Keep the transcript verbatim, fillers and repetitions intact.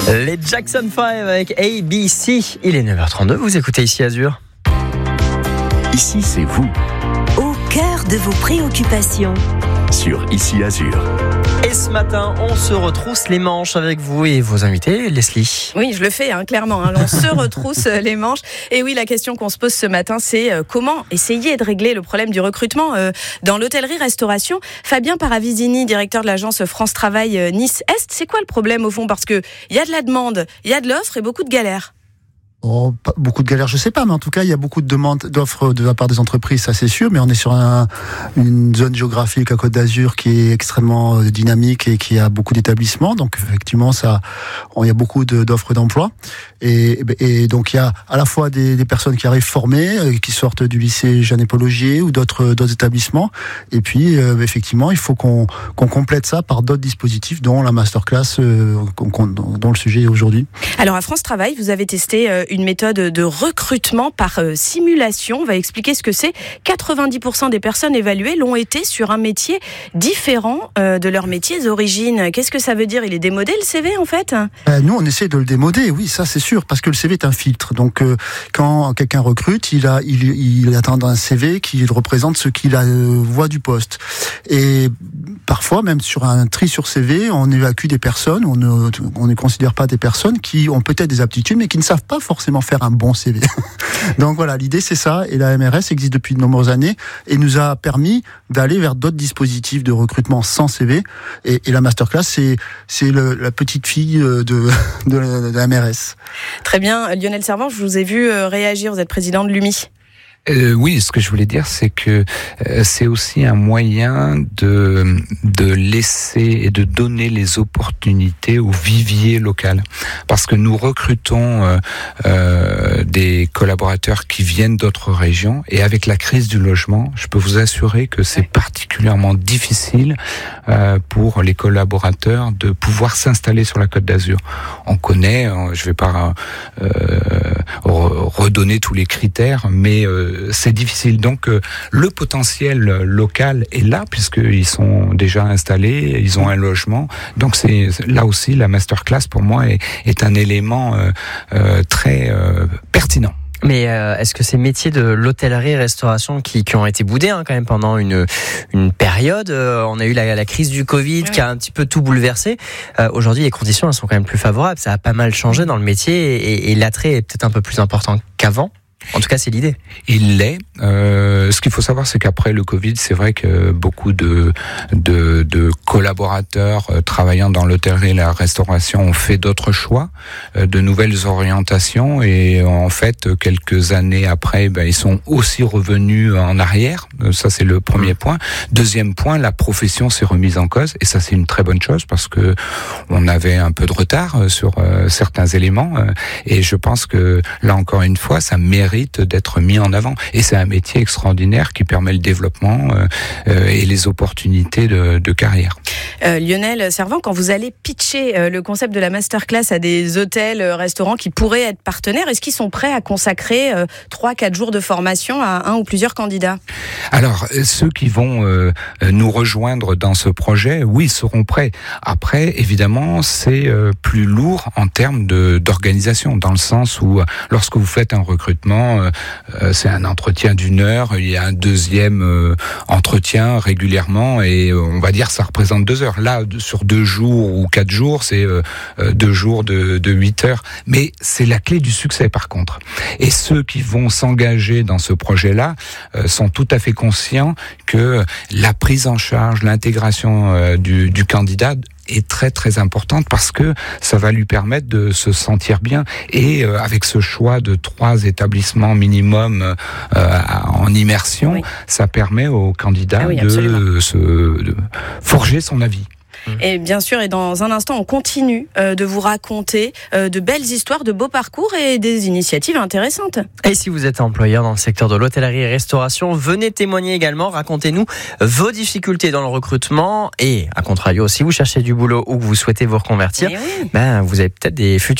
Les Jackson five avec A B C. Il est neuf heures trente-deux, vous écoutez ici Azur. Ici, c'est vous. Au cœur de vos préoccupations. Sur Ici Azur. Et ce matin, on se retrousse les manches avec vous et vos invités, Leslie. Oui, je le fais, hein, clairement. Hein, on se retrousse les manches. Et oui, la question qu'on se pose ce matin, c'est euh, comment essayer de régler le problème du recrutement euh, dans l'hôtellerie-restauration. Fabien Paravisini, directeur de l'agence France Travail euh, Nice-Est, c'est quoi le problème au fond ? Parce qu'il y a de la demande, il y a de l'offre et beaucoup de galères. Oh, pas beaucoup de galères, je sais pas, mais en tout cas, il y a beaucoup de demandes, d'offres de la part des entreprises, ça c'est sûr, mais on est sur un, une zone géographique à Côte d'Azur qui est extrêmement dynamique et qui a beaucoup d'établissements, donc effectivement, ça, on, il y a beaucoup de, d'offres d'emploi, et, et donc il y a à la fois des, des personnes qui arrivent formées, qui sortent du lycée Jeanne-Paul Augier ou d'autres, d'autres établissements, et puis euh, effectivement, il faut qu'on, qu'on complète ça par d'autres dispositifs, dont la masterclass, euh, qu'on, qu'on, dont le sujet est aujourd'hui. Alors à France Travail, vous avez testé euh, une méthode de recrutement par euh, simulation. On va expliquer ce que c'est. quatre-vingt-dix pour cent des personnes évaluées l'ont été sur un métier différent euh, de leur métier d'origine. Qu'est-ce que ça veut dire ? Il est démodé le C V en fait ? euh, Nous, on essaie de le démoder, oui, ça c'est sûr, parce que le C V est un filtre. Donc euh, quand quelqu'un recrute, il, a, il, il attend un C V qui représente ce qu'il a, euh, voit du poste. Et parfois, même sur un tri sur C V, on évacue des personnes, on ne, on ne considère pas des personnes qui ont peut-être des aptitudes, mais qui ne savent pas forcément faire un bon C V. Donc voilà, l'idée c'est ça, et la M R S existe depuis de nombreuses années et nous a permis d'aller vers d'autres dispositifs de recrutement sans C V, et, et la masterclass c'est, c'est le, la petite fille de, de, la, de la M R S. Très bien, Lionel Servan, je vous ai vu réagir, vous êtes président de l'U M I. Euh, oui, ce que je voulais dire, c'est que euh, c'est aussi un moyen de de laisser et de donner les opportunités au vivier local, parce que nous recrutons euh, euh, des collaborateurs qui viennent d'autres régions, et avec la crise du logement, je peux vous assurer que c'est particulièrement difficile euh, pour les collaborateurs de pouvoir s'installer sur la Côte d'Azur. On connaît, je vais pas euh, redonner tous les critères, mais euh, c'est difficile. Donc euh, le potentiel local est là, puisqu'ils sont déjà installés, ils ont un logement. Donc c'est là aussi la masterclass pour moi est, est un élément euh, euh, très euh, pertinent. Mais euh, est-ce que ces métiers de l'hôtellerie-restauration qui, qui ont été boudés hein, quand même pendant une, une période, euh, on a eu la, la crise du Covid ouais. qui a un petit peu tout bouleversé. Euh, aujourd'hui, les conditions elles sont quand même plus favorables. Ça a pas mal changé dans le métier et, et l'attrait est peut-être un peu plus important qu'avant. En tout cas, c'est l'idée. Il l'est. Euh, ce qu'il faut savoir, c'est qu'après le Covid, c'est vrai que beaucoup de de, de collaborateurs euh, travaillant dans l'hôtellerie et la restauration ont fait d'autres choix, euh, de nouvelles orientations, et en fait, quelques années après, ben, ils sont aussi revenus en arrière. Euh, ça, c'est le premier point. Deuxième point, la profession s'est remise en cause, et ça, c'est une très bonne chose parce que on avait un peu de retard euh, sur euh, certains éléments, euh, et je pense que là encore une fois, ça mérite d'être mis en avant. Et c'est un métier extraordinaire qui permet le développement euh, euh, et les opportunités de, de carrière. Euh, Lionel Servan, quand vous allez pitcher euh, le concept de la masterclass à des hôtels, euh, restaurants qui pourraient être partenaires, est-ce qu'ils sont prêts à consacrer euh, trois à quatre jours de formation à un ou plusieurs candidats ? Alors, ceux qui vont euh, nous rejoindre dans ce projet, oui, seront prêts. Après, évidemment, c'est euh, plus lourd en termes de, d'organisation, dans le sens où, lorsque vous faites un recrutement, euh, c'est un entretien d'une heure, il y a un deuxième euh, entretien régulièrement, et euh, on va dire ça représente deux heures. Là, sur deux jours ou quatre jours, c'est euh, deux jours de, de huit heures. Mais c'est la clé du succès, par contre. Et ceux qui vont s'engager dans ce projet-là euh, sont tout à fait conscients que la prise en charge, l'intégration euh, du, du candidat est très très importante, parce que ça va lui permettre de se sentir bien, et euh, avec ce choix de trois établissements minimum euh, en immersion, oui. ça permet au candidat ah oui, de se de forger son avis. Et bien sûr, et dans un instant, on continue euh, de vous raconter euh, de belles histoires, de beaux parcours et des initiatives intéressantes. Et si vous êtes employeur dans le secteur de l'hôtellerie et restauration, venez témoigner également, racontez-nous vos difficultés dans le recrutement, et à contrario, si vous cherchez du boulot ou que vous souhaitez vous reconvertir, oui. ben, vous avez peut-être des futurs